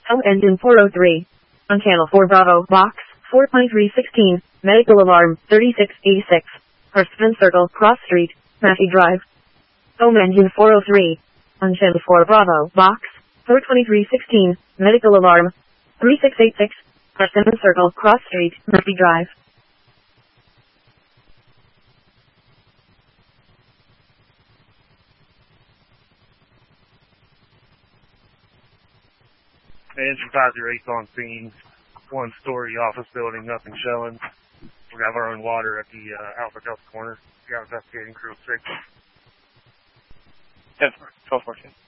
Home engine 403. On channel 4 Bravo, box 4.316, medical alarm 3686. Hurstvin Circle, Cross Street, Massey Drive. Home engine 403. On channel 4 Bravo, box 42316, medical alarm 3686. Hurstvin Circle, Cross Street, Massey Drive. Engine 508 on scene. One-story office building, nothing showing. We have our own water at the Alpha Delta corner. We got investigating crew 6. 10-4, 12-14.